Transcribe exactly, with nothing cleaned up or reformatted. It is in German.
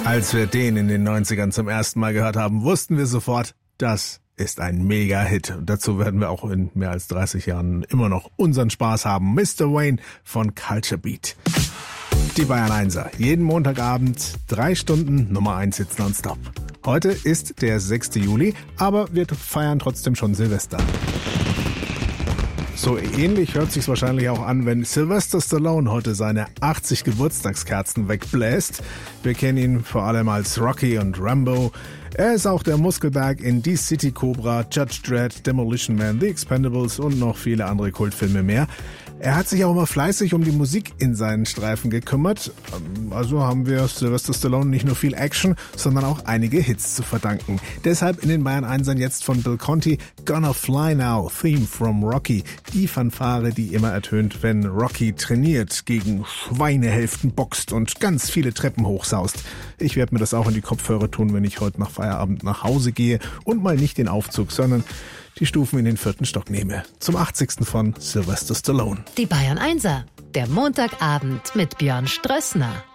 Als wir den in den neunzigern zum ersten Mal gehört haben, wussten wir sofort, das ist ein Mega-Hit. Und dazu werden wir auch in mehr als dreißig Jahren immer noch unseren Spaß haben. Mister Wayne von Culture Beat. Die Bayern Einser. Jeden Montagabend drei Stunden Nummer eins Hits nonstop. Heute ist der sechste Juli, aber wir feiern trotzdem schon Silvester. So ähnlich hört sich's wahrscheinlich auch an, wenn Sylvester Stallone heute seine achtzig Geburtstagskerzen wegbläst. Wir kennen ihn vor allem als Rocky und Rambo. Er ist auch der Muskelberg in Die City Cobra, Judge Dredd, Demolition Man, The Expendables und noch viele andere Kultfilme mehr. Er hat sich auch immer fleißig um die Musik in seinen Streifen gekümmert. Also haben wir Sylvester Stallone nicht nur viel Action, sondern auch einige Hits zu verdanken. Deshalb in den Bayern Einsern jetzt von Bill Conti Gonna Fly Now, Theme from Rocky. Die Fanfare, die immer ertönt, wenn Rocky trainiert, gegen Schweinehälften boxt und ganz viele Treppen hochsaust. Ich werde mir das auch in die Kopfhörer tun, wenn ich heute nach Feierabend nach Hause gehe und mal nicht den Aufzug, sondern die Stufen in den vierten Stock nehme. Zum achtzigsten von Sylvester Stallone. Die Bayern Einser, der Montagabend mit Björn Strössner.